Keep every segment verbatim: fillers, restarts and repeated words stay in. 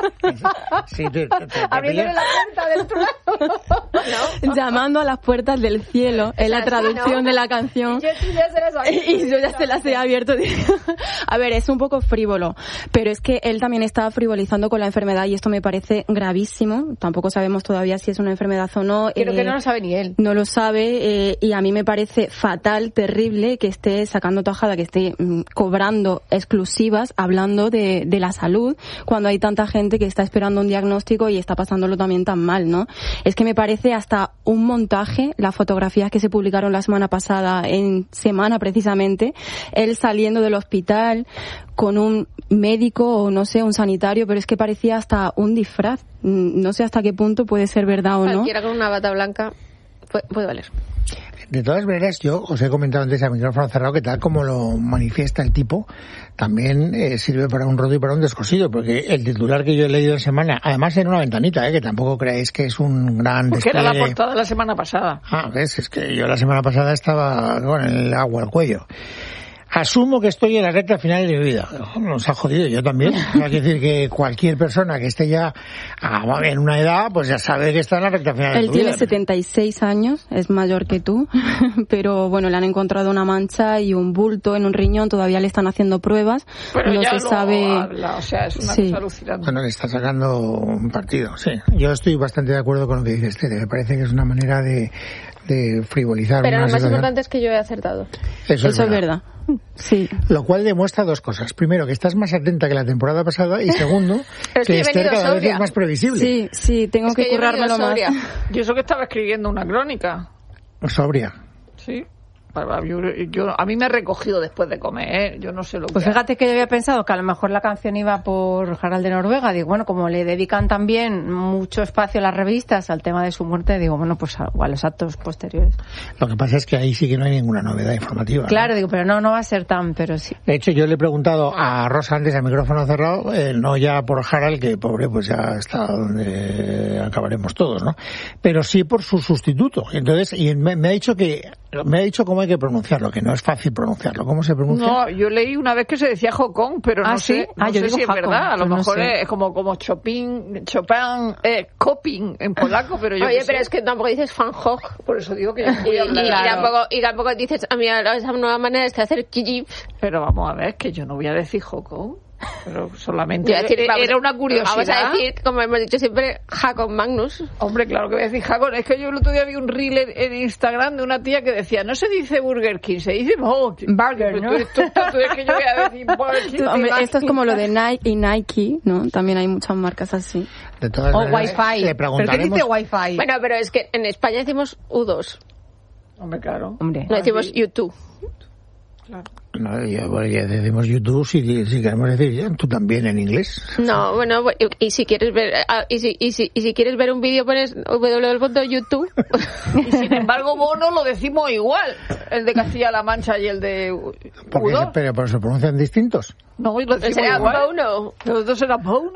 Sí, te, te, te abriéndole la puerta del trono. ¿No? Llamando a las puertas del cielo, es la traducción ¿no? de la canción. Y yo, tú ya se las había y yo ya se las he abierto. A ver, es un poco frívolo, pero es que él también está frivolizando con la enfermedad y esto me parece gravísimo. Tampoco sabemos todavía si es una enfermedad o no. Creo eh, que no lo sabe ni él. No lo sabe eh, y a mí me parece fatal, terrible que esté sacando tajada, que esté mm, cobrando exclusivas, hablando de, de la salud, cuando hay tanta gente que está esperando un diagnóstico y está pasándolo también tan mal, ¿no? Es que me parece hasta un montaje, las fotografías que se publicaron la semana pasada, en Semana precisamente, él saliendo del hospital con un médico o no sé, un sanitario, pero es que parecía hasta un disfraz. No sé hasta qué punto puede ser verdad o no. Cualquiera con una bata blanca puede, puede valer. De todas maneras, yo os he comentado antes a micrófono cerrado que tal como lo manifiesta el tipo, también eh, sirve para un roto y para un descosido, porque el titular que yo he leído en Semana, además en una ventanita, eh, que tampoco creáis que es un gran porque despliegue. era la portada la semana pasada. Ah, ves, es que yo la semana pasada estaba con el agua al cuello. Asumo que estoy en la recta final de mi vida. Nos ha jodido, yo también. Hay que decir que cualquier persona que esté ya en una edad, pues ya sabe que está en la recta final Él de su vida. Él tiene setenta y seis años, es mayor que tú, pero bueno, le han encontrado una mancha y un bulto en un riñón, todavía le están haciendo pruebas. Pero no ya se lo sabe. habla, o sea, es una sí. cosa alucinante. Bueno, le está sacando un partido, sí. Yo estoy bastante de acuerdo con lo que dice Esther. Me parece que es una manera de, de frivolizar. Pero una lo más situación. importante es que yo he acertado. Eso, Eso es, verdad. es verdad. Sí. Lo cual demuestra dos cosas. Primero, que estás más atenta que la temporada pasada. Y segundo, es que que Esther cada sobria. vez es más previsible. Sí, sí, tengo es que, que currármelo más. Yo eso que estaba escribiendo una crónica. Sobria. Sí. Yo, yo, a mí me ha recogido después de comer, ¿eh? Yo no sé lo pues que... Pues fíjate que yo había pensado que a lo mejor la canción iba por Harald de Noruega. Digo, bueno, como le dedican también mucho espacio a las revistas al tema de su muerte, digo, bueno, pues a, a los actos posteriores. Lo que pasa es que ahí sí que no hay ninguna novedad informativa. Claro, ¿no? digo, pero no, no va a ser tan, pero sí. De hecho, yo le he preguntado a Rosa antes, a micrófono cerrado, eh, no ya por Harald, que pobre, pues ya está donde acabaremos todos, ¿no? Pero sí por su sustituto. Entonces, y me, me ha dicho que, me ha dicho cómo hay que pronunciarlo, que no es fácil pronunciarlo. ¿Cómo se pronuncia? No, yo leí una vez que se decía Jocón, pero ¿Ah, no sí? sé, no ah, yo sé digo si es Jacon, verdad. A lo pues mejor no sé. es como como Chopin, Chopin, eh, Coping en polaco, pero yo Oye, qué pero sé. es que tampoco dices Van Gogh. Por eso digo que yo no voy Y, a y, hablar. y Claro. tampoco, y tampoco dices, a mí esa nueva manera es de hacer Gigi. Pero vamos a ver, que yo no voy a decir Jocón. Pero solamente Yo voy a decir, vamos, era una curiosidad. Vamos a decir, como hemos dicho siempre, Jacon Magnus. Hombre, claro que voy a decir Jacon. Es que yo el otro día vi un reel en, en Instagram de una tía que decía, no se dice Burger King, se dice Burger. Burger, ¿no? Tú, tú, tú, tú, es que yo voy a decir Burger King. Hombre, esto es como lo de Nike y Nike, ¿no? También hay muchas marcas así. De todas O maneras, Wi-Fi. le ¿Pero qué preguntaremos... dice Wi-Fi? Bueno, pero es que en España decimos U dos. Hombre, claro. Hombre. No decimos Así. YouTube. Claro. No, ya, bueno, ya decimos YouTube, si, si queremos decir ya, tú también en inglés. No, bueno, y, y si quieres ver ah, y si y si y si quieres ver un vídeo pones w punto youtube. Y sin embargo, Bono lo decimos igual. El de Castilla-La Mancha y el de Porque Udo. se, pero, pero se pronuncian distintos. No, y lo decimos Será igual. Bono. Los dos eran Bono.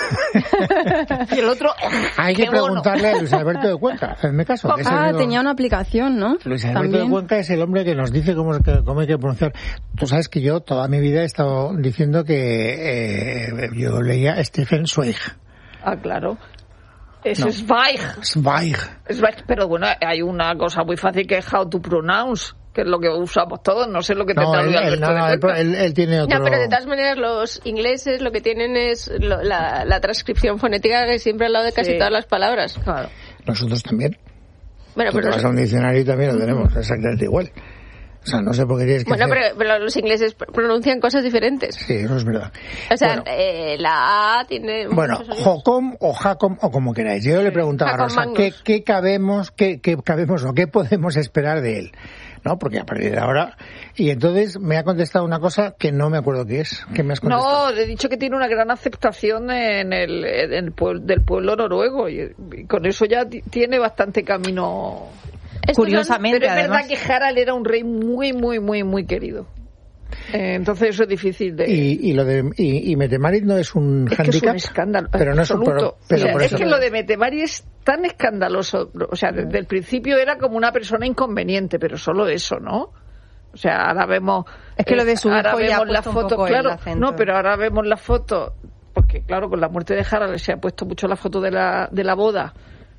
Y el otro... Hay que ¡qué bono! preguntarle a Luis Alberto de Cuenca, hacedme caso. que es el Ah, único- tenía una aplicación, ¿no? Luis Alberto También. de Cuenca es el hombre que nos dice cómo, que- cómo hay que pronunciar. Tú sabes que yo toda mi vida he estado diciendo que eh, yo leía Stephen Zweig. Ah, claro. Es No. Zweig. Zweig. Zweig. Pero bueno, hay una cosa muy fácil que es how to pronounce, que es lo que usamos todos. No sé lo que No, tendrá él, Luis él- Alberto no, de no, él, Cuenca. él- él tiene otro... No, pero de todas maneras los ingleses lo que tienen es lo- la, la transcripción fonética que siempre al lado de casi Sí. todas las palabras. Claro. Nosotros también. Bueno, Tú pero te vas a un diccionario y también lo tenemos exactamente igual. O sea, no sé por qué tienes que bueno, hacer- pero, pero los ingleses pr- pronuncian cosas diferentes. Sí, eso es verdad. O sea, Bueno. eh, la A tiene Bueno, muchos sonidos. Jocom o Jacom o como queráis. Yo le preguntaba a Jacom Rosa, Magnus. ¿qué, qué cabemos, qué, qué cabemos o qué podemos esperar de él? ¿No? Porque a partir de ahora... Y entonces me ha contestado una cosa que no me acuerdo qué es. ¿Qué me has contestado? No, he dicho que tiene una gran aceptación en el, en el pueblo, del pueblo noruego y, y con eso ya t- tiene bastante camino. Estos son- Curiosamente, Pero es además. verdad que Harald era un rey muy, muy, muy, muy querido. Eh, entonces eso es difícil de... Y, y lo de y, y Metemarit no es un Es que es un handicap, escándalo. pero no es un absoluto. pero, pero O sea, por es eso que lo de Metemari es tan escandaloso. O sea, desde el principio era como una persona inconveniente, pero solo eso, ¿no? O sea, ahora vemos... Es que lo de su ahora hijo ya ha vemos la puesto un foto, poco el claro. acento. No, pero ahora vemos la foto porque claro, con la muerte de Harald se ha puesto mucho la foto de la, de la boda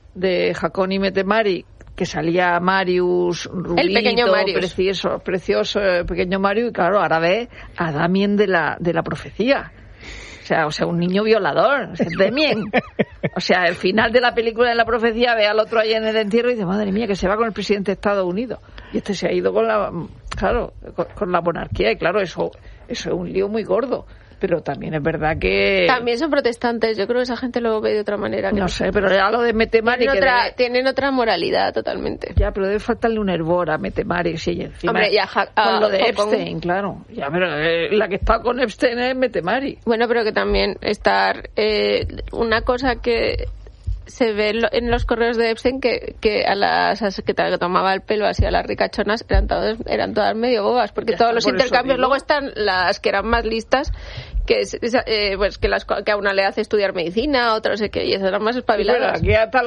de Hakon y Mette-Marit, que salía Marius, rubito, el pequeño Marius. precioso, precioso, el pequeño Marius, y claro, ahora ve a Damien de la, de la profecía. O sea, o sea, un niño violador, es Damien. O sea, el final de la película de la profecía ve al otro ahí en el entierro y dice, madre mía, que se va con el presidente de Estados Unidos. Y este se ha ido con la, claro, con, con la monarquía, y claro, eso, eso es un lío muy gordo. Pero también es verdad que... También son protestantes, yo creo que esa gente lo ve de otra manera. Que no, no sé, pero ya lo de Mette-Marit... Tienen, que otra, debe... tienen otra moralidad totalmente. Ya, pero debe faltarle un hervor a Mette-Marit, sí, y encima... Hombre, ya, ja, con uh, lo de Hong Epstein, Kong. claro. Ya, pero eh, la que está con Epstein es Mette-Marit. Bueno, pero que también estar... Eh, una cosa que se ve en los correos de Epstein, que, que a las secretarias que tomaba el pelo así a las ricachonas eran todas, eran todas medio bobas, porque ya todos está, los por eso intercambios, digo. luego están las que eran más listas, que es, eh, pues que, las, que a una le hace estudiar medicina, a otra no sé qué, y esas eran más Sí, pero espabiladas. aquí hasta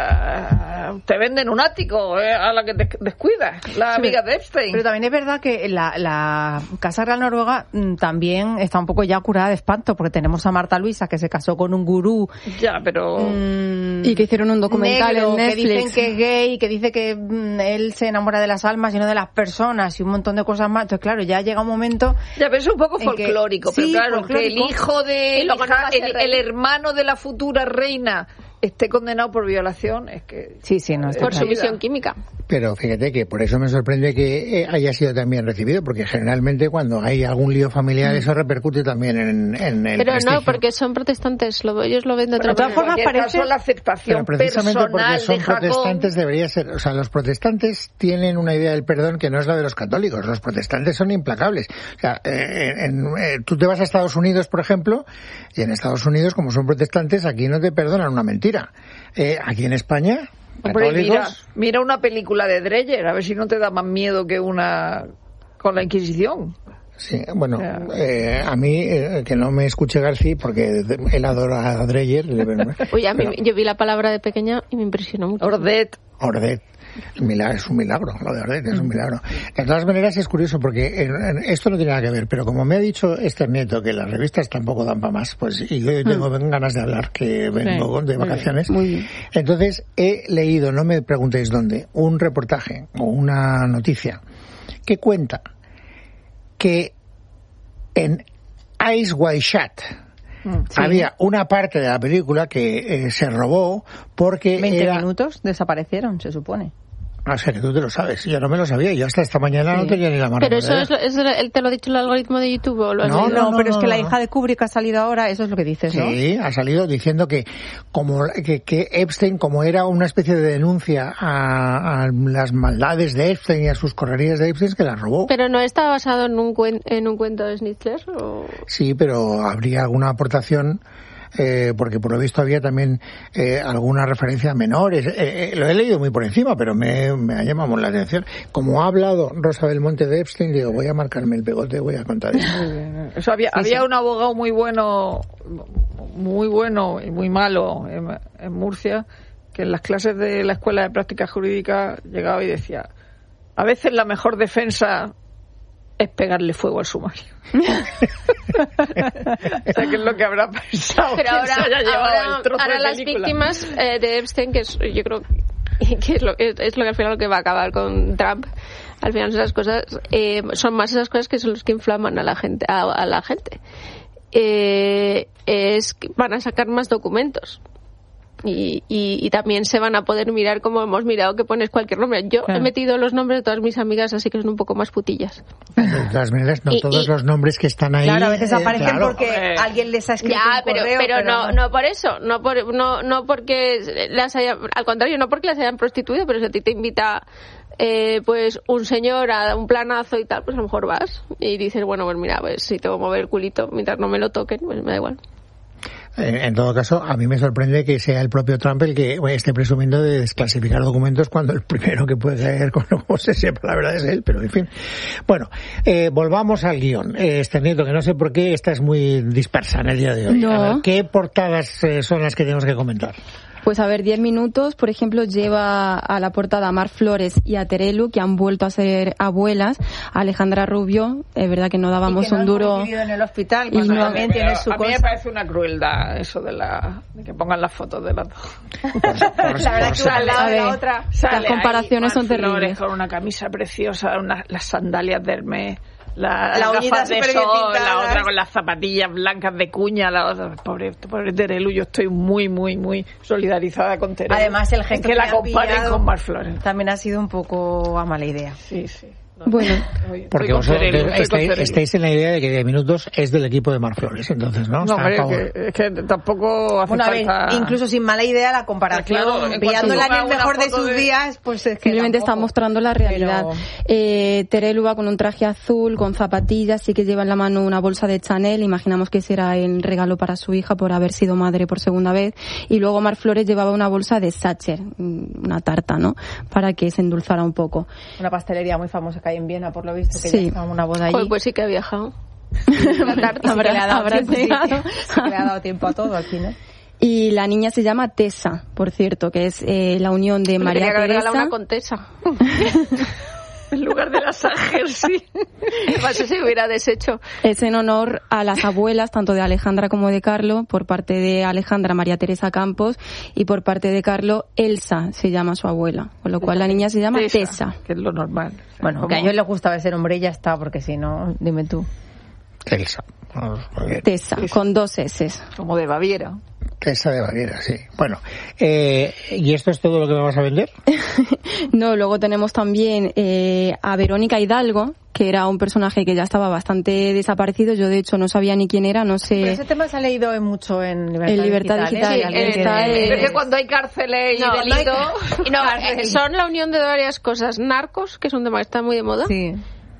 la... te venden un ático eh, a la que te descuidas, la Sí, amiga pero, de Epstein. pero también es verdad que la, la Casa Real Noruega mm, también está un poco ya curada de espanto, porque tenemos a Marta Luisa, que se casó con un gurú. Ya, pero... mm, Y que hicieron un documental negro, en que Netflix. dicen que es gay, que dice que mm, él se enamora de las almas y no de las personas, y un montón de cosas más. Entonces, claro, ya llega un momento... Ya, pero es un poco en que- folclórico, sí, pero claro, folclórico. que el hijo de Y luego no va a ser el, rey. el hermano de la futura reina esté condenado por violación, es que... Sí, sí, no, está Por claro. sumisión química. Pero fíjate que por eso me sorprende que eh, haya sido también recibido, porque generalmente cuando hay algún lío familiar eso repercute también en, en el Pero prestigio. no, porque son protestantes, lo, ellos lo ven de otra de todas manera. formas, En cualquier parece- caso, la aceptación Pero precisamente porque personal son de Jacob... protestantes debería ser, o sea, los protestantes tienen una idea del perdón que no es la de los católicos. Los protestantes son implacables. O sea, eh, en, eh, tú te vas a Estados Unidos, por ejemplo, y en Estados Unidos, como son protestantes, aquí no te perdonan una mentira. Eh, aquí en España, Hombre, mira, católicos, mira una película de Dreyer, a ver si no te da más miedo que una con la Inquisición. sí, bueno, Ya. eh, a mí, eh, que no me escuche García, porque él adora a Dreyer. Oye, a mí, pero- yo vi la palabra de pequeña y me impresionó mucho. Ordet. Ordet. Es un milagro, es un milagro, lo de Ordet es un milagro. De todas maneras es curioso porque en, en, esto no tiene nada que ver, pero como me ha dicho Esther Nieto que las revistas tampoco dan para más, pues y yo tengo mm. ganas de hablar, que vengo sí, de vacaciones. Muy bien. Entonces he leído, no me preguntéis dónde, un reportaje o una noticia que cuenta que en Eyes Wide Shut Sí. había una parte de la película que eh, se robó porque veinte era... minutos desaparecieron, se supone. O sea, que tú te lo sabes. Yo no me lo sabía. Yo hasta esta mañana Sí. no tenía ni la mano. Pero eso es, lo- es el- te lo ha dicho el algoritmo de YouTube o lo has No, leído? No, no, pero no, es que no, la no. hija de Kubrick ha salido ahora, eso es lo que dices, ¿no? Sí, ha salido diciendo que como que, que Epstein, como era una especie de denuncia a, a las maldades de Epstein y a sus correrías de Epstein, que las robó. Pero no está basado en un, cuen- en un cuento de Schnitzler. ¿O? Sí, pero habría alguna aportación, eh, porque por lo visto había también eh, alguna referencia a menores. Eh, eh, lo he leído muy por encima, pero me, me ha llamado la atención. Como ha hablado Rosa Belmonte de Epstein, digo, voy a marcarme el pegote, voy a contar eso. Eso había, Sí, había sí. un abogado muy bueno, muy bueno y muy malo en, en Murcia, que en las clases de la Escuela de Práctica Jurídica llegaba y decía, a veces la mejor defensa es pegarle fuego al sumario. O sea, que es lo que habrá pensado Pero quien ahora, se haya llevado ahora, el trozo ahora de las película. víctimas eh, de Epstein, que es, yo creo que es lo, es, es lo que al final lo que va a acabar con Trump, al final esas cosas eh, son más esas cosas que son los que inflaman a la gente, a, a la gente. Eh, es que van a sacar más documentos. Y, y, y también se van a poder mirar como hemos mirado que pones cualquier nombre. Yo Claro. he metido los nombres de todas mis amigas, así que son un poco más putillas. De todas maneras, no Y- todos y- los nombres que están ahí. Claro, a veces eh, aparecen claro. porque Eh. alguien les ha escrito Ya, un pero, correo, pero, no, no por eso, no por, no, no porque las hayan, al contrario, no porque las hayan prostituido, pero si a ti te invita eh, pues un señor a un planazo y tal, pues a lo mejor vas y dices, bueno, pues mira, pues si tengo que mover el culito mientras no me lo toquen, pues me da igual. Eh, En todo caso, a mí me sorprende que sea el propio Trump el que bueno, esté presumiendo de desclasificar documentos cuando el primero que puede caer con lo que se sepa, la verdad es él, pero en fin. Bueno, eh, volvamos al guión. Eh, Esther Nieto, que no sé por qué estás muy dispersa en el día de hoy. No. A ver, ¿qué portadas eh, son las que tenemos que comentar? Pues a ver, diez minutos, por ejemplo, lleva a la portada a Mar Flores y a Terelu, que han vuelto a ser abuelas. A Alejandra Rubio, es verdad que no dábamos y que no un duro... han coincidido en el hospital, y cuando no- también tiene su a mí me cosa. parece una crueldad eso de, la, de que pongan las fotos de las dos. La verdad que una al lado A de la ver, otra. Sale Las comparaciones ahí son Mar Flores terribles. con una camisa preciosa, una- las sandalias de Hermès, la, La las uñita gafas de súper bien sol, la pintadas. otra con las zapatillas blancas de cuña, la otra, pobre, pobre Terelu, yo estoy muy, muy, muy solidarizada con Terelu. Además, el En gesto que la han comparen pillado con Mar Flores. también ha sido un poco a mala idea. Sí, sí. No, Bueno. estoy- estoy Porque con vosotros Terelu, estoy con estáis, Terelu. estáis en la idea de que diez minutos es del equipo de Mar Flores, entonces, ¿no? No, Está a hombre, favor. que, es que tampoco hace Bueno, a ver, falta... incluso sin mala idea la comparación, Claro, en cuanto pillándola en ponga el una mejor de foto sus de- días, pues es que Simplemente tampoco. está mostrando la realidad. Pero- Eh, Terelu va con un traje azul, con zapatillas, sí que lleva en la mano una bolsa de Chanel. Imaginamos que será el regalo para su hija por haber sido madre por segunda vez. Y luego Mar Flores llevaba una bolsa de Sacher, mm, una tarta, ¿no? Para que se endulzara un poco. Una pastelería muy famosa que hay en Viena, por lo visto, que Sí. ya está una boda allí. Joder, pues sí que ha viajado. La tarta Habrá- que le ha dado habrá tiempo, sí, llegado. sí que le ha dado tiempo a todo aquí, ¿no? Y la niña se llama Tessa, por cierto, que es eh, la unión de Le María tenía que haber regalado Teresa. una contesa. En lugar de la Sanger, sí. Además, se hubiera deshecho. Es en honor a las abuelas, tanto de Alejandra como de Carlo, por parte de Alejandra, María Teresa Campos, y por parte de Carlo, Elsa se llama su abuela. Con lo cual la niña se llama Tessa, Tessa. que es lo normal. Bueno, Como- que a ellos les gustaba ese nombre y ya está, porque si no, dime tú. Elsa. Vamos, muy bien. Tessa, con dos S. Como de Baviera. Elsa de Baviera, sí. Bueno, eh, ¿y esto es todo lo que me vas a vender? No, luego tenemos también eh, a Verónica Hidalgo, que era un personaje que ya estaba bastante desaparecido. Yo, de hecho, no sabía ni quién era, no Pero sé. ese tema se ha leído en mucho en Libertad, En Libertad Digital, ¿eh? sí, Alguien está tiene- en- Pero es que cuando hay cárceles y No, no hay- delitos... y no, Cárcel. eh, son la unión de varias cosas. Narcos, que es un tema que está muy de moda. Sí.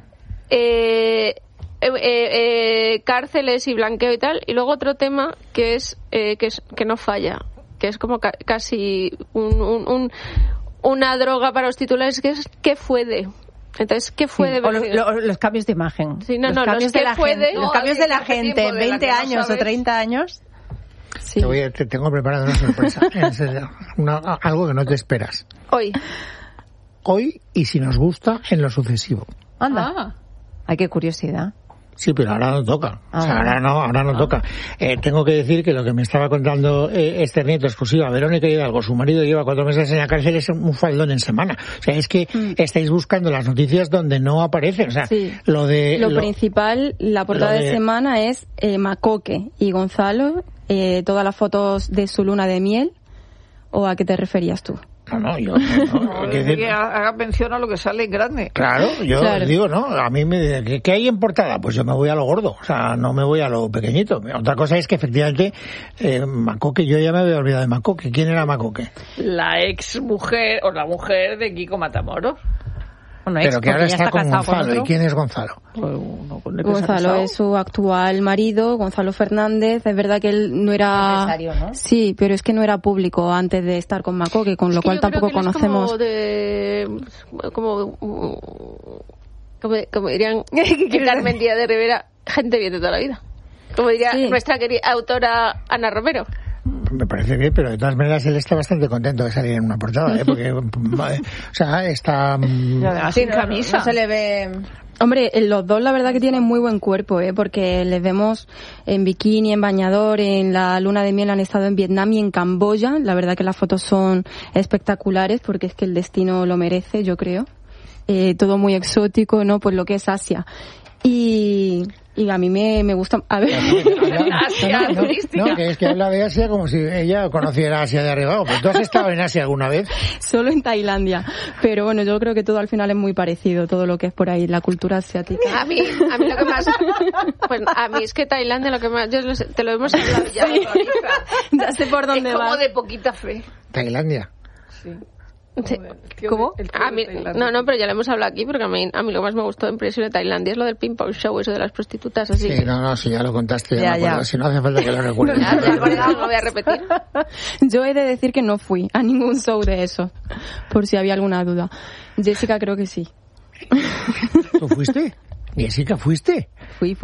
Eh, eh, eh, eh, cárceles y blanqueo y tal. Y luego otro tema que es, eh, que, es que no falla. Que es como ca- casi un, un, un- una droga para los titulares, que es ¿qué fue de? Entonces, ¿qué fue de O lo- Verónica? lo- los cambios de imagen. Sí, no, los no, cambios los de que la fue gente, de- los No, cambios oye, de la hace gente tiempo en de la veinte que no años o sabes. treinta años. Sí. Te, voy a- te tengo preparada una sorpresa. En serio, una- algo que no te esperas. Hoy. Hoy, y si nos gusta, en lo sucesivo. Anda. Ah. Ay, qué curiosidad. Sí, pero ahora no toca. Ah, O sea, bueno. ahora no, ahora no toca. Eh, tengo que decir que lo que me estaba contando eh, Esther Nieto, exclusiva, Verónica Hidalgo, su marido lleva cuatro meses en la cárcel, es un faldón en semana. O sea, es que estáis buscando las noticias donde no aparecen. O sea, Sí. lo de... Lo, principal, la portada lo de... de- semana es eh, Macoque y Gonzalo, eh, todas las fotos de su luna de miel. ¿O a qué te referías tú? No, no, yo... no, no, No, que- que, que haga mención a lo que sale en grande. Claro, yo Claro. digo, ¿no? A mí me dicen, ¿qué, ¿qué hay en portada? Pues yo me voy a lo gordo, o sea, no me voy a lo pequeñito. Otra cosa es que efectivamente, eh, Macoque, yo ya me había olvidado de Macoque. ¿Quién era Macoque? La ex mujer o la mujer de Kiko Matamoros. Bueno, Pero ex, que ahora porque ya está con casado con Gonzalo. ¿Y otro. quién es Gonzalo? Pues uno con el que se ha Gonzalo casado. es su actual marido, Gonzalo Fernández. Es verdad que él no era... Empresario, ¿no? Sí, pero es que no era público antes de estar con Macoque, con lo Es que cual yo creo tampoco que él es conocemos... Como, de, como, como, como dirían en Carmen Díaz de Rivera, gente bien de toda la vida. Como diría Sí. nuestra querida autora Ana Romero. Me parece bien, pero de todas maneras él está bastante contento de salir en una portada, ¿eh? Porque, o sea, está... mm, Y además Sí, sin no, camisa. no se le ve. Hombre, los dos la verdad que tienen muy buen cuerpo, ¿eh? Porque les vemos en bikini, en bañador, en la luna de miel han estado en Vietnam y en Camboya. La verdad que las fotos son espectaculares porque es que el destino lo merece, yo creo. Eh, todo muy exótico, ¿no? Pues lo que es Asia. Y, y a mí me, me gusta... A ver... Asia no, no, turística. no, que es que habla de Asia como si ella conociera Asia de arriba. Pero ¿tú has estado en Asia alguna vez? Solo en Tailandia. Pero bueno, yo creo que todo al final es muy parecido, todo lo que es por ahí, la cultura asiática. A mí, a mí lo que más... Pues a mí es que Tailandia lo que más... Yo lo sé, te lo hemos hablado ya. Sí. Ya sé por dónde Es como vas. de poquita fe. Tailandia. Sí. Sí. El tío ¿Cómo? de- el tío A de mí, Tailandia. no, no, pero ya lo hemos hablado aquí porque a mí, a mí lo que más me gustó en Presión de Tailandia es lo del ping pong show, eso de las prostitutas, así. Sí, no, no, si ya lo contaste, ya, Ya, me acuerdo. ya. Si no hace falta que lo recuerdes. Ya, ya, por eso no lo voy a repetir. Yo he de decir que no fui a ningún show de eso, por si había alguna duda. Jessica creo que sí. ¿Tú fuiste? Jessica, ¿fuiste? Fui, fui.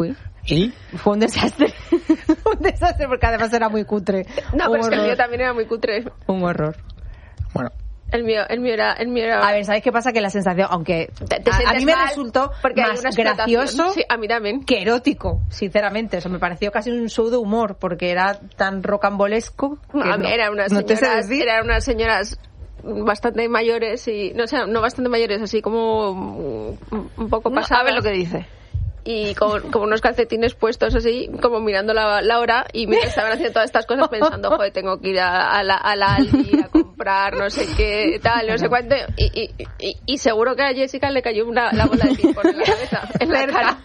¿Y? Fue un desastre. Un desastre porque además era muy cutre. No, un pero es que el horror. mío también era muy cutre. Un horror. Bueno. El mío, el mío era, el mío era... A ver, ¿sabéis qué pasa? Que la sensación, aunque te, te a, a sientes mí me mal resultó porque hay más una explotación. gracioso Sí, a mí también. que erótico, sinceramente. O sea, me pareció casi un show de humor porque era tan rocambolesco. Que A mí no, eran unas no te sé señoras, decir. eran unas señoras bastante mayores y no sé, no bastante mayores, así como un, un poco No pasadas. sabe lo que dice. Y con, con unos calcetines puestos así, como mirando la, la hora, y mientras estaban haciendo todas estas cosas pensando, joder, tengo que ir a, a la, a la Aldi a comprar no sé qué, tal, no sé cuánto, y, y, y, y seguro que a Jessica le cayó una, la bola de ping-pong en la cabeza, en la cara.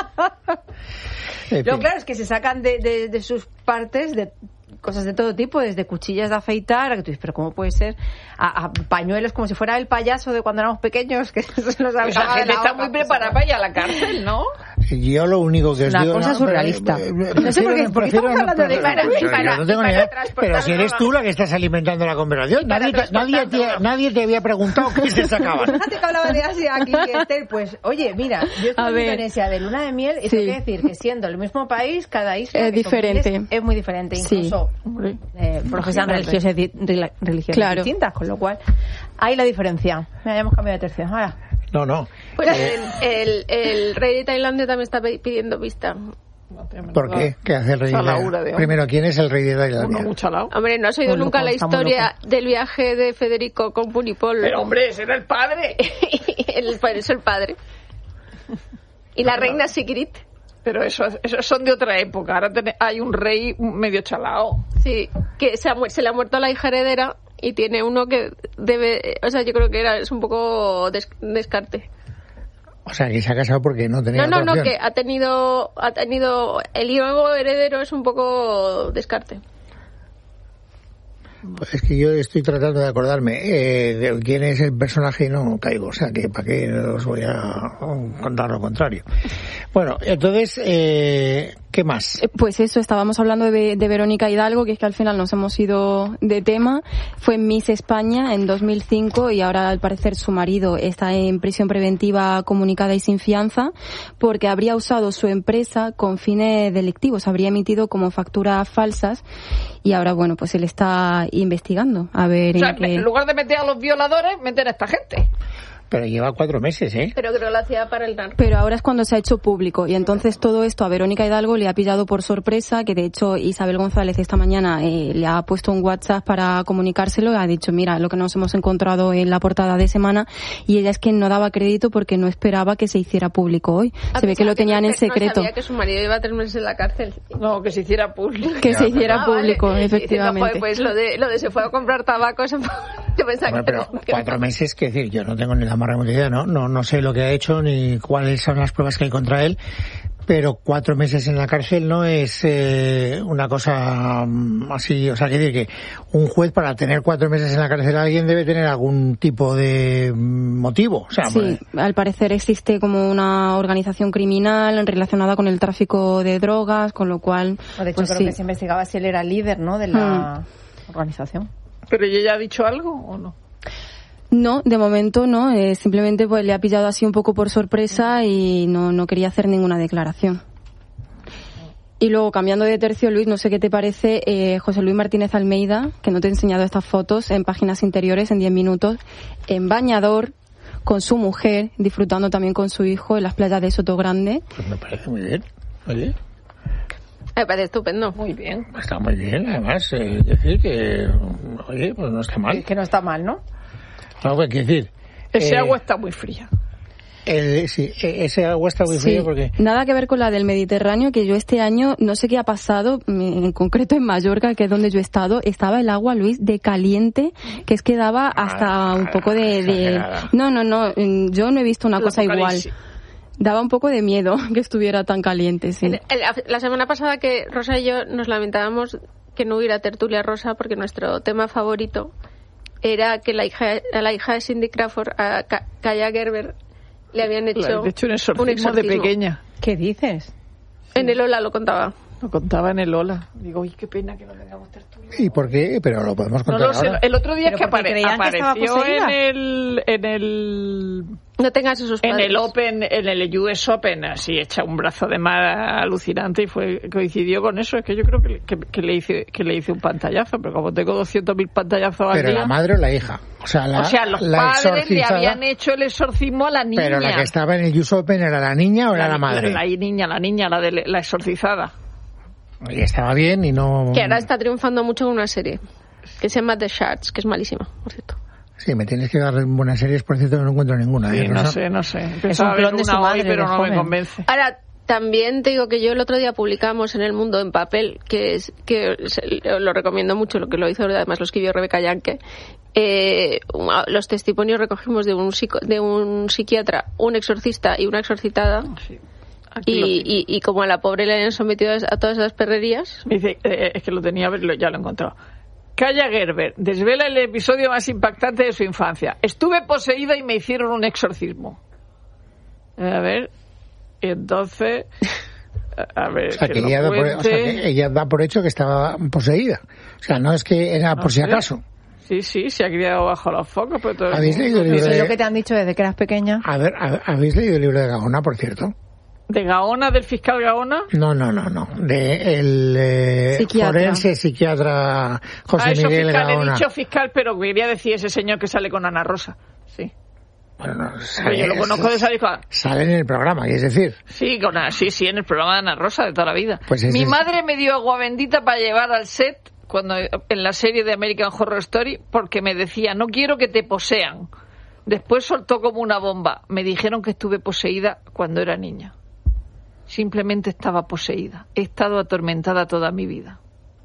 Lo claro es que se sacan de, de, de sus partes de cosas de todo tipo, desde cuchillas de afeitar, que tú dices, pero ¿cómo puede ser? A, a pañuelos como si fuera el payaso de cuando éramos pequeños, que se nos Pues la sacaba de gente la está boca. muy preparada para ir a la cárcel, ¿no? Yo lo único que os Una digo... cosa no, surrealista. pero, eh, No sé por qué- prefiero- por qué estamos prefiero no- hablando de pero- para- pero para- yo no tengo para ni idea. transportar Pero si eres droga. tú la que estás alimentando la conversación. para Nadie te, nadie, transportar te, droga. nadie te había preguntado qué se sacaban. Fíjate que hablaba de Asia aquí, Esther, pues, oye, mira, yo estuve A en ver. Indonesia de luna de miel y Sí. tengo que decir que siendo el mismo país, cada isla Es que diferente. convives es muy diferente, Sí. incluso eh, profesan religiones, di- rela- religiones Claro. distintas, con lo cual hay la diferencia. Mira, ya hemos cambiado de tercio. Ahora, No, no. Pues el, el, el rey de Tailandia también está pe- pidiendo vista. ¿Por qué? ¿Qué hace el rey de Salaura de Tailandia? hombre. Primero, ¿quién es el rey de Uno Tailandia? muy chalao. Hombre, ¿no has oído Muy nunca loco, la está muy historia del viaje de Federico con Punipol? Pero hombre, ese era el padre. el, por eso el padre. Y la reina Sigrid. Pero eso, eso son de otra época. Ahora tiene- hay un rey medio chalao. Sí, que se, ha mu- se le ha muerto la hija heredera y tiene uno que debe, o sea, yo creo que era es un poco des- descarte. O sea, que se ha casado porque no tenía No, no, otra no, opción. que ha tenido, ha tenido el nuevo heredero es un poco descarte. Pues es que yo estoy tratando de acordarme eh, de quién es el personaje y no caigo. O sea, que para qué os voy a contar lo contrario. Bueno, entonces, eh, ¿qué más? Eh, Pues eso, estábamos hablando de, de Verónica Hidalgo, que es que al final nos hemos ido de tema. Fue Miss España en dos mil cinco y ahora al parecer su marido está en prisión preventiva comunicada y sin fianza porque habría usado su empresa con fines delictivos, habría emitido como facturas falsas y ahora, bueno, pues él está investigando a ver O sea, en qué... en lugar de meter a los violadores, meter a esta gente. Pero lleva cuatro meses, ¿eh? Pero creo que lo hacía para el narco. Pero ahora es cuando se ha hecho público y entonces todo esto a Verónica Hidalgo le ha pillado por sorpresa, que de hecho Isabel González esta mañana eh, le ha puesto un WhatsApp para comunicárselo, ha dicho mira lo que nos hemos encontrado en la portada de semana y ella es que no daba crédito porque no esperaba que se hiciera público hoy. Ah, Se ve que pensaba lo tenían no- en secreto. No sabía que su marido iba a tres meses en la cárcel. No, que se hiciera público. Que se hiciera Ah, vale. público, Y diciendo, efectivamente. "Joder, pues lo de, lo de se fue a comprar tabaco, eso fue-". Yo pensaba Hombre, que... pero cuatro meses, que decir, yo no tengo ni la más remota idea, ¿no? No, no sé lo que ha hecho ni cuáles son las pruebas que hay contra él, pero cuatro meses en la cárcel no es eh, una cosa mm, así, o sea, que decir que un juez para tener cuatro meses en la cárcel a alguien debe tener algún tipo de mm, motivo, o sea, Sí, pues, al parecer existe como una organización criminal relacionada con el tráfico de drogas, con lo cual... de hecho pues creo sí. que se investigaba si él era líder, ¿no?, de la organización. ¿Pero ella ha dicho algo o no? No, de momento no, eh, simplemente pues le ha pillado así un poco por sorpresa y no, no quería hacer ninguna declaración. Y luego, cambiando de tercio, Luis, no sé qué te parece eh, José Luis Martínez Almeida, que no te he enseñado estas fotos en páginas interiores en diez minutos, en bañador, con su mujer, disfrutando también con su hijo en las playas de Sotogrande. pues me parece muy bien. Oye, Me parece estupendo. Muy bien. está muy bien, además, eh, decir que, oye, pues no está mal. Que no está mal, ¿no? No, pues, quiero decir, Ese eh, agua está muy fría. el- sí, e- ese agua está muy Sí, fría porque... nada que ver con la del Mediterráneo, que yo este año, no sé qué ha pasado, en concreto en Mallorca, que es donde yo he estado, estaba el agua, Luis, de caliente, que es que daba hasta un poco de... de... exagerada. No, no, no, mm, yo no he visto una El cosa igual. apocalipsis. Daba un poco de miedo que estuviera tan caliente, sí. El- el- La semana pasada que Rosa y yo nos lamentábamos que no hubiera tertulia rosa porque nuestro tema favorito era que la hija, a la hija de Cindy Crawford, a Ka- Kaya Gerber, le habían hecho, Le han hecho un exorcismo de pequeña. ¿Qué dices? En el Ola lo contaba. Lo contaba en el Ola. Digo, uy, qué pena que no tengamos tertulia. ¿Y por qué? Pero lo podemos contar No lo sé. ahora. El otro día Pero que porque apare- creían que estaba apareció poseída. en el en el No tengas esos en padres. el Open, en el U S Open, así echa un brazo de mar alucinante y fue coincidió con eso. Es que yo creo que, que, que le hice que le hice un pantallazo, pero como tengo doscientos mil pantallazos al Pero día. la madre o la hija. O sea, la, o sea, los la padres le exorcizada, habían hecho el exorcismo a la niña. Pero la que estaba en el U S Open era la niña o era la madre. La, la niña, la niña, la de la exorcizada. Y estaba bien y no... Que ahora está triunfando mucho con una serie que se llama The Shards, que es malísima, por cierto. Sí, me tienes que dar buenas series, por cierto, que no encuentro ninguna. Sí, ¿eh, no Rosa? sé, no sé. Es Pensaba un ver clon de una su hoy, madre, pero de no joven. me convence. Ahora, también te digo que yo el otro día publicamos en El Mundo en papel, que es que se- lo recomiendo mucho, lo que lo hizo además lo escribió Rebeca Yanke. Eh, los testimonios recogimos de un psico- de un psiquiatra, un exorcista y una exorcitada. Sí. Aquí Y, lo y, y como a la pobre le habían sometido a, a todas esas perrerías. Me dice, eh, es que lo tenía, lo- ya lo he encontrado. Kaya Gerber desvela el episodio más impactante de su infancia. Estuve poseída y me hicieron un exorcismo. A ver, y entonces, a ver, O sea, que lo ella, da por, o sea, cuente. que ella da por hecho que estaba poseída. O sea, no es que era No por si sé. acaso. Sí, sí, se ha criado bajo los focos, pero todo el ¿Habéis mundo- leído el libro Eso es de... lo que te han dicho desde que eras pequeña. A ver, a- ¿habéis leído el libro de Gaona, por cierto? ¿De Gaona, del fiscal Gaona? No, no, no, no. De el eh, Psiquiatra. forense psiquiatra José Ah, eso Miguel fiscal, he Gaona. dicho fiscal, pero quería decir ese señor que sale con Ana Rosa. Sí. Bueno, no, Pero sale, yo lo conozco de salir con... sale en el programa, es decir, Sí, con, sí, sí, en el programa de Ana Rosa de toda la vida. Pues ese Mi es- madre me dio agua bendita para llevar al set cuando en la serie de American Horror Story porque me decía, no quiero que te posean. Después soltó como una bomba. Me dijeron que estuve poseída cuando era niña. Simplemente estaba poseída. He estado atormentada toda mi vida.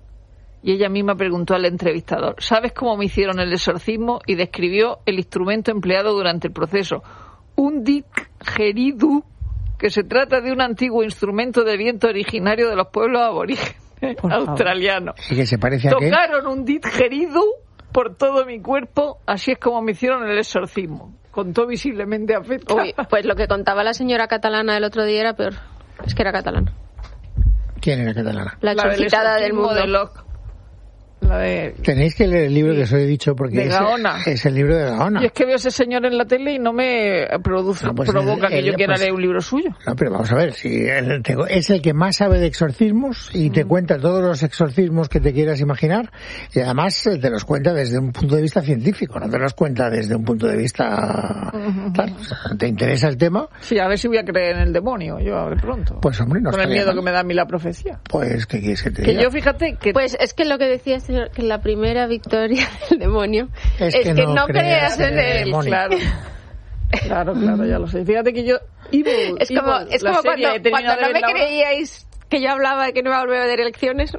Y ella misma preguntó al entrevistador, ¿sabes cómo me hicieron el exorcismo? Y describió el instrumento empleado durante el proceso. Un didgeridoo, que se trata de un antiguo instrumento de viento originario de los pueblos aborígenes Por favor. australianos. y que se parece a qué. Tocaron un didgeridoo por todo mi cuerpo, así es como me hicieron el exorcismo. Contó visiblemente afectada. Uy, pues lo que contaba la señora catalana el otro día era peor. Es que era catalana. ¿Quién era catalana? La La del exorcitada del exorcismo mundo. de Locke. La de... Tenéis que leer el libro que os he dicho porque De es, Gaona. es el libro de Gaona. Y es que veo a ese señor en la tele y no me produce, No, pues provoca el- que el- yo quiera pues- leer un libro suyo. No, pero vamos a ver, si el- te- es el que más sabe de exorcismos y te cuenta todos los exorcismos que te quieras imaginar y además eh, te los cuenta desde un punto de vista científico, no te los cuenta desde un punto de vista tal. O sea, ¿te interesa el tema? Sí, a ver si voy a creer en el demonio, yo a ver pronto. Pues hombre, no Con el estaría miedo mal. que me da a mí la profecía. Pues, ¿qué quieres que te Que diga? yo, fíjate, que... Pues es que lo que decía el señor, que la primera victoria del demonio Es es, que que, no no creas creas en en el él. demonio. Claro. Claro, claro, ya lo sé. Fíjate que yo... Evil, Es como, Evil, es la como serie, cuando, he terminado cuando de no me verla ahora. creíais que yo hablaba de que no iba a volver a ver elecciones.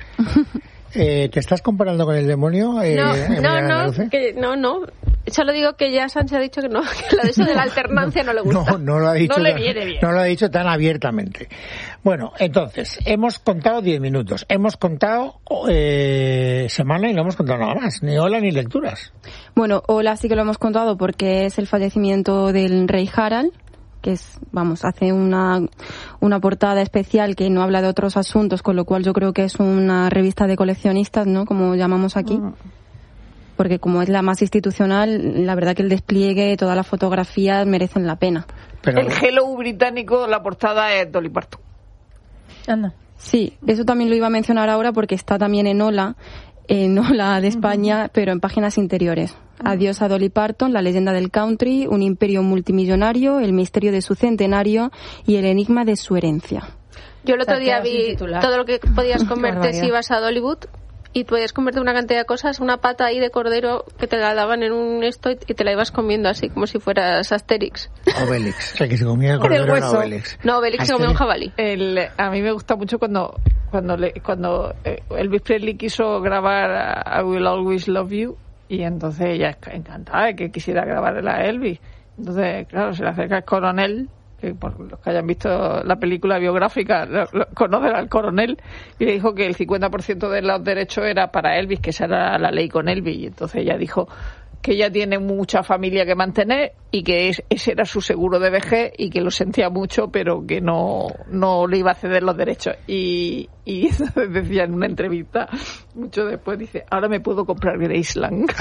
Eh, ¿Te estás comparando con el demonio? Eh, No, Emilia no, no, Andaluce? que, no, no. Solo digo que ya Sánchez ha dicho que no, que lo de eso de la alternancia no, le gusta. No, no lo ha dicho. No le tan- viene bien. no lo ha dicho tan abiertamente. Bueno, entonces, hemos contado diez minutos. Hemos contado eh, semana y no hemos contado nada más. Ni hola ni lecturas. Bueno, hola sí que lo hemos contado porque es el fallecimiento del rey Harald, que es, vamos, hace una, una portada especial que no habla de otros asuntos, con lo cual yo creo que es una revista de coleccionistas, ¿no? Como llamamos aquí. Porque como es la más institucional, la verdad que el despliegue, todas las fotografías merecen la pena. Pero, El Hello británico, la portada es Dolly Parton. Anda. Sí, eso también lo iba a mencionar ahora porque está también en Hola, en Hola de España, pero en páginas interiores. Adiós a Dolly Parton, la leyenda del country, un imperio multimillonario, el misterio de su centenario y el enigma de su herencia. Yo el otro Se ha día quedado sin vi titular. todo lo que podías comerte barbaridad. si ibas a Dollywood y podías comerte una cantidad de cosas, una pata ahí de cordero que te la daban en un esto y te la ibas comiendo así como si fueras Asterix. Obelix. El que se comía el Con el cordero era hueso. Obelix. No, Obelix se comió un jabalí. El, a mí me gusta mucho cuando cuando le, cuando eh, Elvis Presley quiso grabar I Will Always Love You y entonces ella encantada de que quisiera grabar a Elvis. Entonces, claro, se le acerca el coronel, que por los que hayan visto la película biográfica lo, lo, conocen al coronel, y le dijo que el cincuenta por ciento de los derechos era para Elvis, que esa era la ley con Elvis. Y entonces ella dijo que ella tiene mucha familia que mantener y que es, ese era su seguro de vejez y que lo sentía mucho, pero que no, no le iba a ceder los derechos. Y, y entonces decía en una entrevista, mucho después, dice, ahora me puedo comprar Graceland.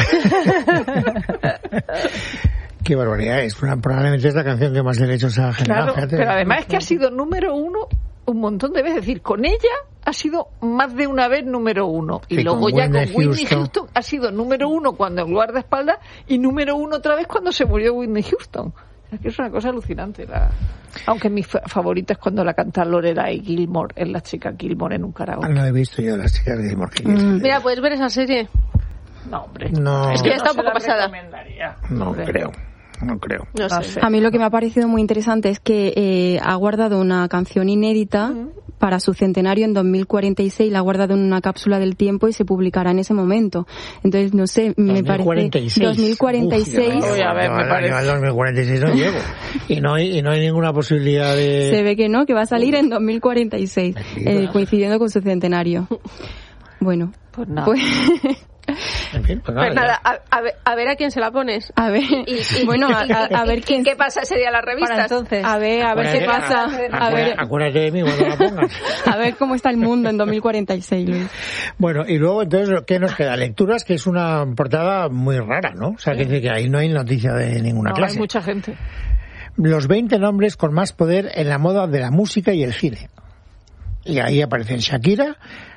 Qué barbaridad, es una, probablemente es la canción que más derechos ha generado. Claro, pero además es que ha sido número uno un montón de veces, es decir, con ella ha sido más de una vez número uno. Y, y luego con ya Whitney con Whitney Houston. Houston ha sido número uno cuando el guardaespaldas y número uno otra vez cuando se murió Whitney Houston. Es que es una cosa alucinante. La... Aunque mi fa- favorita es cuando la canta Lorelai Gilmore, es la chica Gilmore en un karaoke. No he visto yo las chicas Gilmore. Mm. Mira, puedes ver esa serie. No, hombre. No. Es que ya está no un poco pasada. No creo. No creo. No No sé. sé. A mí lo que me ha parecido muy interesante es que eh, ha guardado una canción inédita uh-huh. para su centenario en dos mil cuarenta y seis, la ha guardado en una cápsula del tiempo y se publicará en ese momento. Entonces, no sé, me parece... dos mil cuarenta y seis. Uf, Oye, a ver, me parece... Al dos mil cuarenta y seis no llego. Y no hay, y no hay ninguna posibilidad de... Se ve que no, que va a salir en dos mil cuarenta y seis, eh, coincidiendo con su centenario. Bueno, pues nada. Pues... En fin, pues nada, pues nada a, a, ver, a ver a quién se la pones. A ver, y, y, bueno, a, a, a ver quién... ¿Qué pasa ese día en las revistas? Entonces, a ver, a ver acuérdate, qué pasa. A, a ver, acuérdate de mí cuando la pongas. A ver cómo está el mundo en dos mil cuarenta y seis, Luis. Bueno, y luego, entonces, ¿qué nos queda? Lecturas, que es una portada muy rara, ¿no? O sea, sí. que, que ahí no hay noticia de ninguna no, clase. Hay mucha gente. Los veinte nombres con más poder en la moda de la música y el cine. Y ahí aparecen Shakira,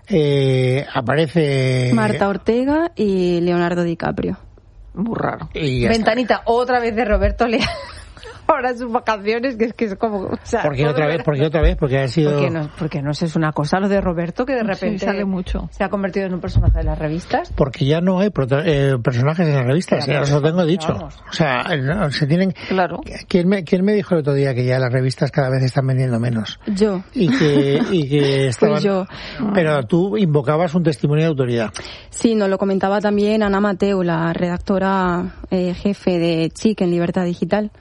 eh, aparece... Marta Ortega y Leonardo DiCaprio. Muy raro. Y Ventanita, está. Otra vez de Roberto Leal. Ahora sus vacaciones, que es que es como... O sea, ¿Por qué otra vez? ¿Por qué otra vez? Porque ha sido... Porque no, porque no sé, es una cosa lo de Roberto que de repente sí, sale mucho. Se ha convertido en un personaje de las revistas. Porque ya no hay prota- eh, personajes en las revistas, ya os lo tengo dicho. Vamos. O sea, no, se tienen... Claro. ¿Quién me, ¿Quién me dijo el otro día que ya las revistas cada vez están vendiendo menos? Yo. Y que, y que estaban... Pues yo. Pero tú invocabas un testimonio de autoridad. Sí, nos lo comentaba también Ana Mateu, la redactora eh, jefe de Chic en Libertad Digital.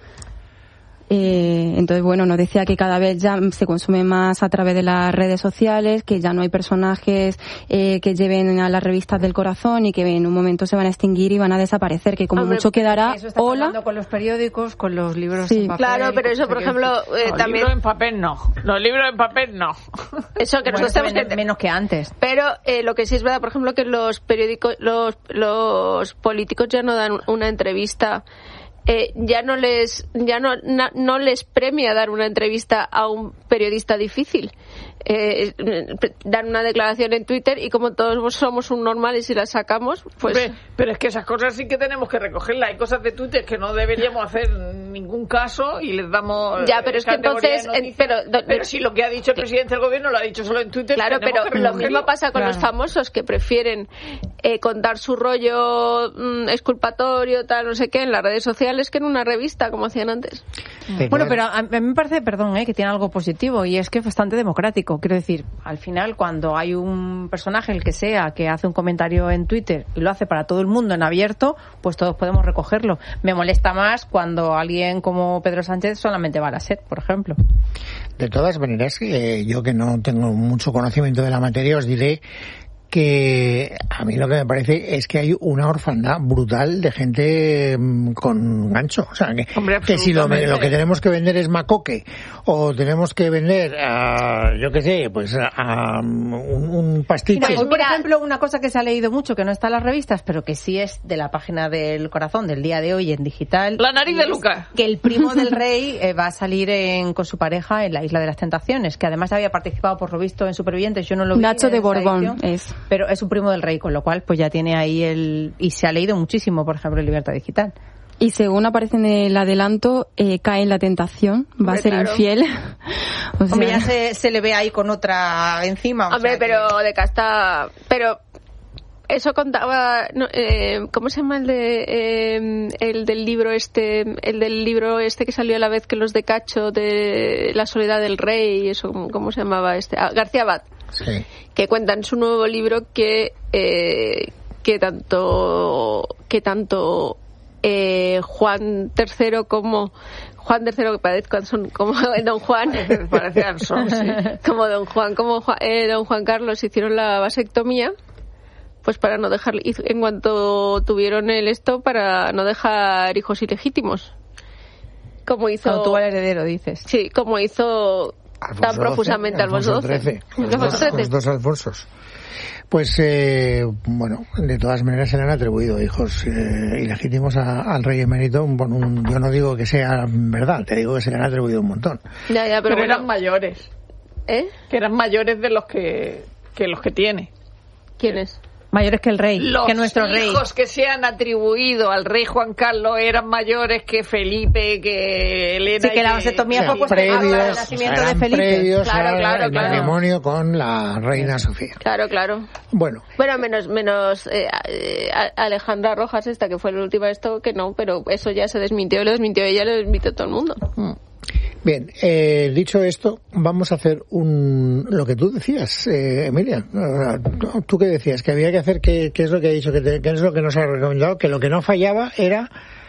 Eh, entonces, bueno, nos decía que cada vez ya se consume más a través de las redes sociales, que ya no hay personajes eh, que lleven a las revistas del corazón y que en un momento se van a extinguir y van a desaparecer, que como Hombre, mucho quedará eso está Hola. pasando con los periódicos, con los libros Sí. en papel. Claro, pero eso, por ejemplo, eh, Los también... libros en papel no. Los libros en papel no. Eso, que Bueno, nosotros tenemos menos, que... menos que antes. Pero eh, lo que sí es verdad, por ejemplo, que los periódicos, los, los políticos ya no dan una entrevista, eh, ya no les, ya no, na, no les premia dar una entrevista a un periodista difícil. Eh, dan una declaración en Twitter y como todos somos un normal y si la sacamos, pues... Hombre, pero es que esas cosas sí que tenemos que recogerlas. Hay cosas de Twitter que no deberíamos hacer ningún caso y les damos... Ya, pero es que entonces... Eh, pero, pero si lo que ha dicho el presidente del gobierno lo ha dicho solo en Twitter... Claro, pero lo mismo pasa con claro. los famosos que prefieren eh, contar su rollo mmm, exculpatorio, tal, no sé qué, en las redes sociales que en una revista, como hacían antes. Sí, Bueno, claro. pero a mí me parece, perdón, eh, que tiene algo positivo y es que es bastante democrático. Quiero decir, al final, cuando hay un personaje, el que sea, que hace un comentario en Twitter y lo hace para todo el mundo en abierto, pues todos podemos recogerlo. Me molesta más cuando alguien como Pedro Sánchez solamente va a la SER, por ejemplo. De todas maneras, eh, yo que no tengo mucho conocimiento de la materia, os diré que a mí lo que me parece es que hay una orfandad brutal de gente mmm, con gancho. O sea, que, Hombre, que si lo, lo que tenemos que vender es macoque o tenemos que vender, a, yo qué sé, pues a, a un, un pastiche. Mira, por ejemplo, una cosa que se ha leído mucho, que no está en las revistas, pero que sí es de la página del corazón del día de hoy en digital. La nariz de Lucas. Que el primo del rey eh, va a salir en, con su pareja en la Isla de las Tentaciones, que además había participado, por lo visto, en Supervivientes. Yo no lo vi. Nacho de esa Borbón edición, es. Pero es un primo del rey, con lo cual pues ya tiene ahí el... Y se ha leído muchísimo, por ejemplo, en Libertad Digital. Y según aparece en el adelanto, eh, cae en la tentación, va Hombre, a ser claro. infiel. O sea, Hombre, ya se, se le ve ahí con otra encima. o Hombre, sea pero que- de casta... Pero eso contaba... No, eh, ¿Cómo se llama el de eh, el del libro este el del libro este que salió a la vez que los de Cacho, de La soledad del rey? Eso, ¿cómo se llamaba este? Ah, García Abad. Sí. Que cuenta en su nuevo libro que eh, que tanto que tanto eh, Juan tercero como Juan tercero que parezco son como Don Juan Parece Anson, sí. como Don Juan como Juan, eh, Don Juan Carlos hicieron la vasectomía pues para no dejar, en cuanto tuvieron el esto, para no dejar hijos ilegítimos. Como hizo... Cuando tuvo el heredero, dices. Sí, como hizo Alfonso tan profusamente Alfonso Alfonso doce. trece. Los, dos, los dos Alfonsos. Pues, eh, bueno, de todas maneras se le han atribuido hijos eh, ilegítimos a, al rey emérito. Bueno, un, yo no digo que sea verdad, te digo que se le han atribuido un montón. Ya, ya, pero, pero bueno, eran mayores. ¿Eh? Que eran mayores de los que, que los que tiene. ¿Quiénes? Mayores que el rey, Los que nuestro rey. Los hijos que se han atribuido al rey Juan Carlos eran mayores que Felipe, que Elena. Sí, que la vasectomía fue puesta previos, para el nacimiento de Felipe. previos Claro, al, claro, al claro. matrimonio con la reina Sofía. Claro, claro. Bueno, Bueno, menos menos eh, eh, Alejandra Rojas, esta que fue la última esto, que no, pero eso ya se desmintió, lo desmintió ella, lo desmintió todo el mundo. bien, eh, dicho esto, vamos a hacer un lo que tú decías, eh, Emilia. ¿Tú qué decías? Que había que hacer, ¿qué, qué es lo que ha dicho? Que, te, que es lo que nos ha recomendado? Que lo que no fallaba era...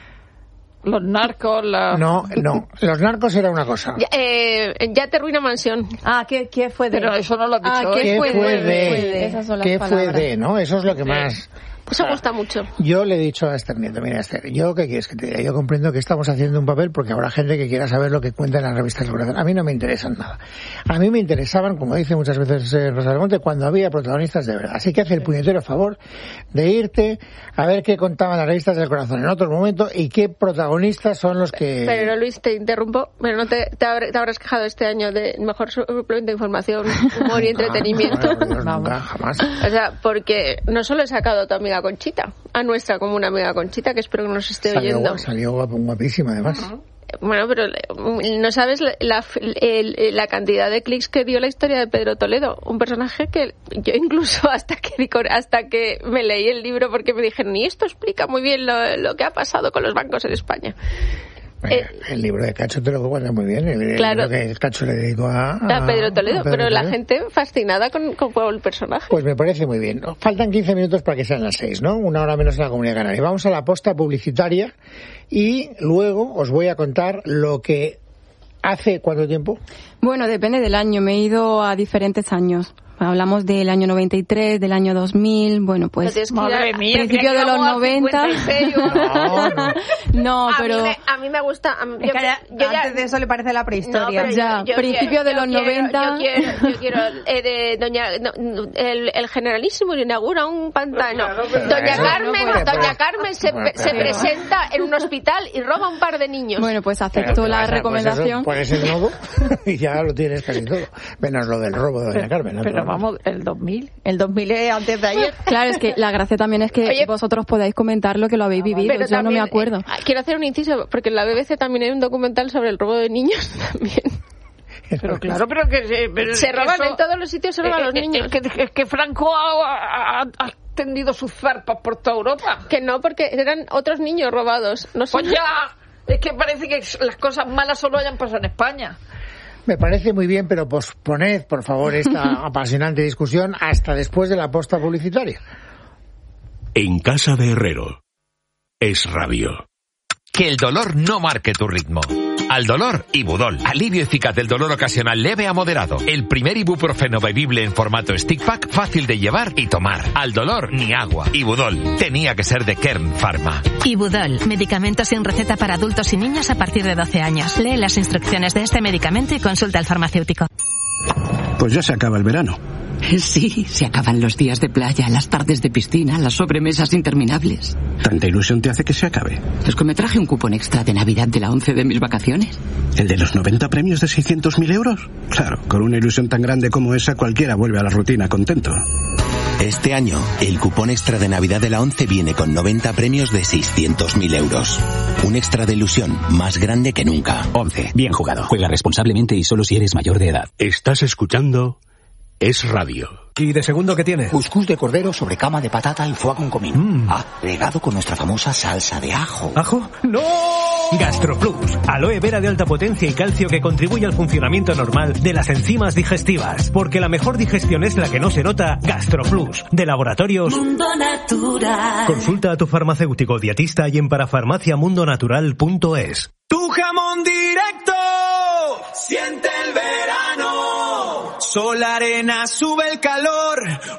Los narcos, la... No, no, los narcos era una cosa. Ya, eh, ya te ruina mansión. Ah, ¿qué, qué fue de...? Pero eso no lo has dicho Ah, hoy. ¿qué ¿Qué fue fue de? de? Esas son las ¿Qué fue palabras. de? ¿No? Eso es lo que más... Eso gusta mucho. Yo le he dicho a Esther Nieto, mira Esther, yo qué quieres que te diga, yo comprendo que estamos haciendo un papel porque habrá gente que quiera saber lo que cuenta en las revistas del corazón. A mí no me interesan nada. A mí me interesaban, como dice muchas veces eh, Rosa del Monte, cuando había protagonistas de verdad. Así que hace el puñetero favor de irte a ver qué contaban las revistas del corazón en otro momento y qué protagonistas son los que... Pero Luis, te interrumpo, pero no te, te, habré- te habrás quejado este año de mejor suplemento de información, humor y entretenimiento. Ah, por Dios, nunca, jamás. O sea, porque no solo he sacado a tu amiga Conchita, a nuestra como una amiga Conchita, que espero que nos esté Salió, oyendo. guap- salió guap- guapísima además. Bueno, pero no sabes la, la, el- la cantidad de clics que dio la historia de Pedro Toledo, un personaje que yo incluso hasta que hasta que me leí el libro, porque me dijeron, y esto explica muy bien lo, lo que ha pasado con los bancos en España. Bueno, Eh, el libro de Cacho te lo cuenta muy bien, el, el Claro. libro que el Cacho le dedicó a, A Pedro Toledo, a Pedro pero la Toledo. gente fascinada con, con el personaje. Pues me parece muy bien. Faltan quince minutos para que sean las seis, ¿no? Una hora menos en la Comunidad Canaria. Vamos a la posta publicitaria y luego os voy a contar lo que hace ¿cuánto tiempo? Bueno, depende del año. Me he ido a diferentes años. Hablamos del año noventa y tres, del año dos mil, bueno, pues... Tienes que ir a- Madre mía, principio que de los vamos a noventa. cincuenta y seis, No, no. No, a, pero... mí me, a mí me gusta... a mí- Es yo- que ya- yo ya- antes de eso le parece la No, prehistoria. pero Ya, yo- yo principio quiero- de los yo quiero- noventa. Yo quiero, yo quiero eh, de doña, no, el, el generalísimo le inaugura un pantano. Claro, pero doña eso Carmen, no puede, doña pero- Carmen se, Bueno, se pero- presenta en un hospital y roba un par de niños. Bueno, pues Pero acepto ¿qué la pasa? recomendación. Pues eso, pones el nodo y ya lo tienes casi todo. Menos lo del robo de doña Carmen. ¿no? Pero vamos, el dos mil. El dos mil es antes de ayer. Claro, es que la gracia también es que Oye, vosotros podáis comentar lo que lo habéis vivido. Pero Yo no me también, acuerdo. eh, quiero hacer un inciso, porque en la B B C también hay un documental sobre el robo de niños también. Pero claro, pero que se, pero Se que roban eso- en todos los sitios, se roban a los eh, eh, niños. Es que, es que Franco ha, ha, ha extendido sus zarpas por toda Europa. Que no, porque eran otros niños robados. No son... Pues ya, es que parece que las cosas malas solo hayan pasado en España. Me parece muy bien, pero posponed, por favor, esta apasionante discusión hasta después de la posta publicitaria. En casa de Herrero. Es radio. Que el dolor no marque tu ritmo. Al dolor, Ibudol. Alivio eficaz del dolor ocasional leve a moderado. El primer ibuprofeno bebible en formato stick pack, fácil de llevar y tomar. Al dolor, ni agua. Ibudol. Tenía que ser de Kern Pharma. Ibudol, medicamento sin receta para adultos y niños a partir de doce años. Lee las instrucciones de este medicamento y consulta al farmacéutico. Pues ya se acaba el verano. Sí, se acaban los días de playa, las tardes de piscina, las sobremesas interminables. ¿Tanta ilusión te hace que se acabe? Es que me traje un cupón extra de Navidad de la once de mis vacaciones. ¿El de los noventa premios de seiscientos mil euros? Claro, con una ilusión tan grande como esa cualquiera vuelve a la rutina contento. Este año, el cupón extra de Navidad de la once viene con noventa premios de seiscientos mil euros. Un extra de ilusión más grande que nunca. once. Bien jugado. Juega responsablemente y solo si eres mayor de edad. Estás escuchando Es Radio. ¿Y de segundo qué tiene? Cuscús de cordero sobre cama de patata y foie con comino. Mm. Agregado con nuestra famosa salsa de ajo. ¿Ajo? ¡No! GastroPlus. Aloe vera de alta potencia y calcio que contribuye al funcionamiento normal de las enzimas digestivas. Porque la mejor digestión es la que no se nota. GastroPlus. De Laboratorios Mundo Natural. Consulta a tu farmacéutico dietista y en parafarmacia mundo natural punto es. Tu jamón directo. Siente el verano. Sol, arena, sube el calor.